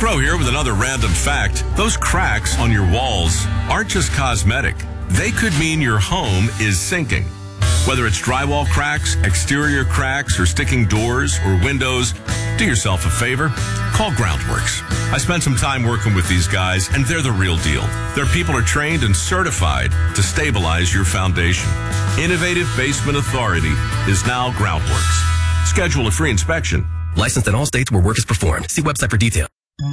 Crow here with another random fact. Those cracks on your walls aren't just cosmetic. They could mean your home is sinking. Whether it's drywall cracks, exterior cracks, or sticking doors or windows, do yourself a favor. Call Groundworks. I spent some time working with these guys, and they're the real deal. Their people are trained and certified to stabilize your foundation. Innovative Basement Authority is now Groundworks. Schedule a free inspection. Licensed in all states where work is performed. See website for details.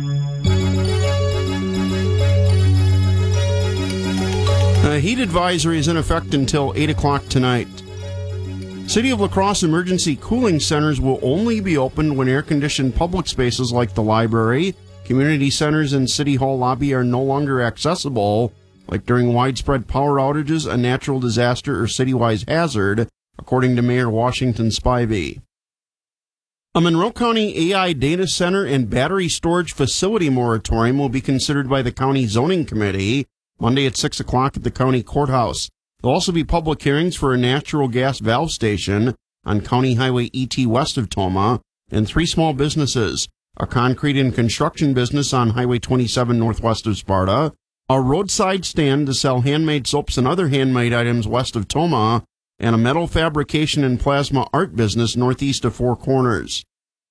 A heat advisory is in effect until 8 o'clock tonight. City of La Crosse emergency cooling centers will only be opened when air-conditioned public spaces like the library, community centers, and City Hall lobby are no longer accessible, like during widespread power outages, a natural disaster, or citywide hazard, according to Mayor Washington Spivey. A Monroe County AI data center and battery storage facility moratorium will be considered by the County Zoning Committee Monday at 6 o'clock at the County Courthouse. There'll also be public hearings for a natural gas valve station on County Highway ET west of Tomah and 3 small businesses, a concrete and construction business on Highway 27 northwest of Sparta, a roadside stand to sell handmade soaps and other handmade items west of Tomah, and a metal fabrication and plasma art business northeast of Four Corners.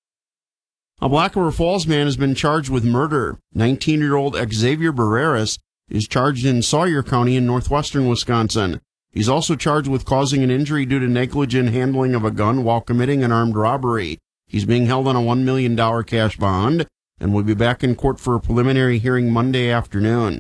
A Black River Falls man has been charged with murder. 19-year-old Xavier Barreras is charged in Sawyer County in northwestern Wisconsin. He's also charged with causing an injury due to negligent handling of a gun while committing an armed robbery. He's being held on a $1 million cash bond and will be back in court for a preliminary hearing Monday afternoon.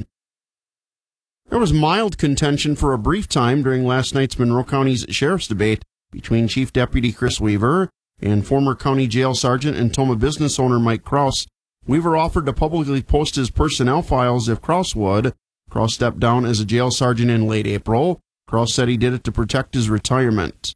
There was mild contention for a brief time during last night's Monroe County's sheriff's debate between Chief Deputy Chris Weaver and former county jail sergeant and Tomah business owner Mike Kraus. Weaver offered to publicly post his personnel files if Kraus would. Kraus stepped down as a jail sergeant in late April. Kraus said he did it to protect his retirement.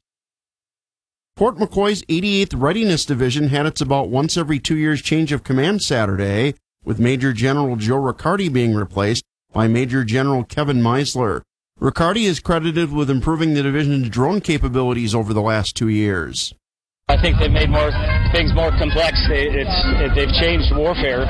Fort McCoy's 88th Readiness Division had its about once every 2 years change of command Saturday, with Major General Joe Riccardi being replaced by Major General Kevin Meisler. Riccardi is credited with improving the division's drone capabilities over the last 2 years. I think they've made things more complex. They've changed warfare.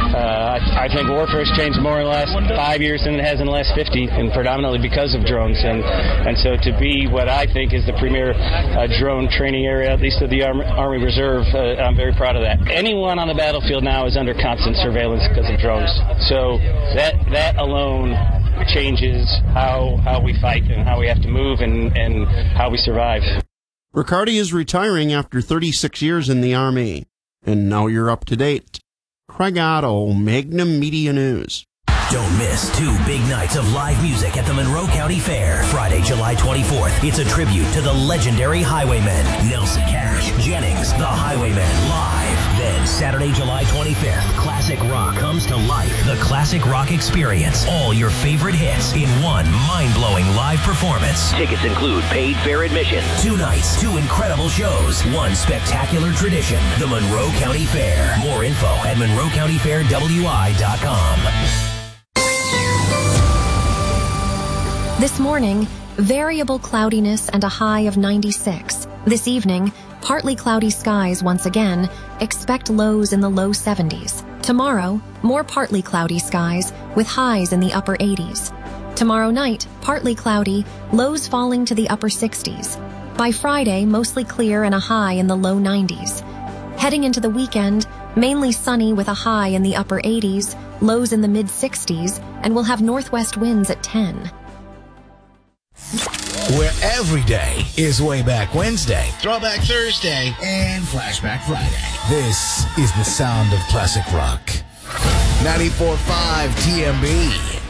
I think warfare has changed more in the last 5 years than it has in the last 50, and predominantly because of drones. And so to be what I think is the premier drone training area, at least of the Army Reserve, I'm very proud of that. Anyone on the battlefield now is under constant surveillance because of drones. So that alone changes how we fight and how we have to move and how we survive. Riccardi is retiring after 36 years in the Army. And now you're up to date. Craig Otto, Magnum Media News. Don't miss 2 big nights of live music at the Monroe County Fair. Friday, July 24th, it's a tribute to the legendary Highwaymen. Nelson Cash, Jennings, the Highwaymen live. Then Saturday, July 25th, classic rock comes to life. The Classic Rock Experience. All your favorite hits in one mind-blowing live performance. Tickets include paid fair admission. 2 nights, 2 incredible shows, 1 spectacular tradition. The Monroe County Fair. More info at MonroeCountyFairWI.com. This morning, variable cloudiness and a high of 96. This evening, partly cloudy skies once again. Expect lows in the low 70s. Tomorrow, more partly cloudy skies with highs in the upper 80s. Tomorrow night, partly cloudy, lows falling to the upper 60s. By Friday, mostly clear and a high in the low 90s. Heading into the weekend, mainly sunny with a high in the upper 80s, lows in the mid 60s, and we'll have northwest winds at 10. Where every day is Way Back Wednesday, Throwback Thursday, and Flashback Friday. This is the sound of classic rock. 94.5 TMB.